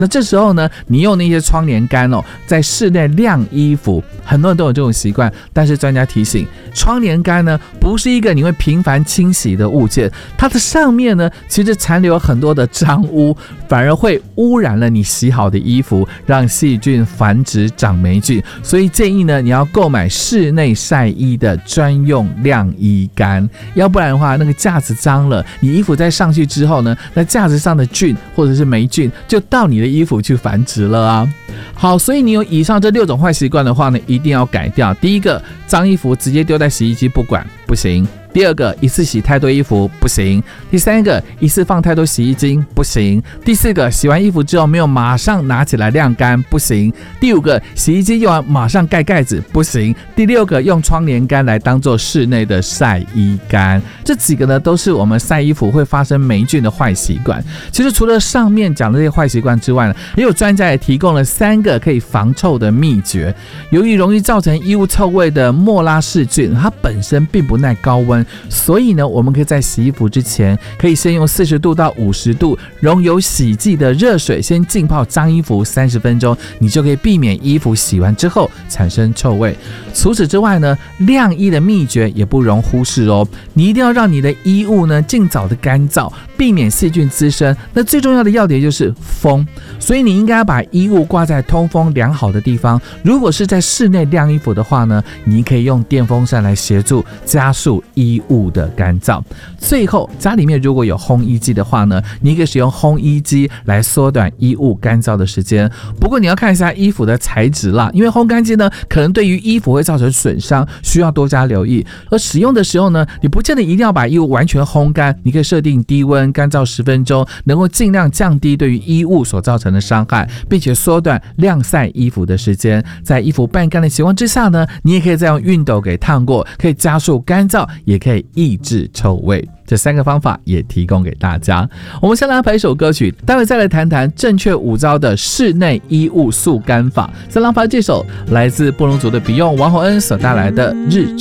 那这时候呢，你用那些窗帘杆在室内晾衣服，很多人都有这种习惯，但是专家提醒，窗帘杆呢不是一个你会频繁清洗的物件，它的上面呢其实残留很多的脏污，反而会污染了你洗好的衣服，让细菌繁殖长霉菌。所以建议呢，你要购买室内晒衣的专用晾衣杆，要不然的话，那个架子脏了，你衣服再上去之后呢，那架子上的菌或者是霉菌就到你的衣服去繁殖了啊。好，所以你有以上这6种坏习惯的话呢，一定要改掉。第一个，脏衣服直接丢在洗衣机不管，不行。第二个，一次洗太多衣服不行。第三个，一次放太多洗衣精不行。第四个，洗完衣服之后没有马上拿起来晾干不行。第五个，洗衣机用完马上盖盖子不行。第六个，用窗帘杆来当做室内的晒衣杆。这几个呢，都是我们晒衣服会发生霉菌的坏习惯。其实除了上面讲的这些坏习惯之外呢，也有专家也提供了3个可以防臭的秘诀。由于容易造成衣物臭味的莫拉氏菌，它本身并不耐高温，所以呢，我们可以在洗衣服之前，可以先用40度到50度溶有洗剂的热水先浸泡脏衣服30分钟，你就可以避免衣服洗完之后产生臭味。除此之外呢，晾衣的秘诀也不容忽视哦，你一定要让你的衣物呢尽早的干燥，避免细菌滋生。那最重要的要点就是风，所以你应该要把衣物挂在通风良好的地方。如果是在室内晾衣服的话呢，你可以用电风扇来协助加速衣物的干燥。最后，家里面如果有烘衣机的话呢，你可以使用烘衣机来缩短衣物干燥的时间。不过你要看一下衣服的材质啦，因为烘干机呢可能对于衣服会造成损伤，需要多加留意。而使用的时候呢，你不见得一定要把衣物完全烘干，你可以设定低温干燥10分钟，能够尽量降低对于衣物所造成的伤害，并且缩短晾晒衣服的时间。在衣服半干的情况之下呢，你也可以再用熨斗给烫过，可以加速干燥，也可以抑制臭味。这3个方法也提供给大家。我们先来安排一首歌曲，待会再来谈谈正确5招的室内衣物速干法。先来安排这首来自布农族的笔用王洪恩所带来的《日出》。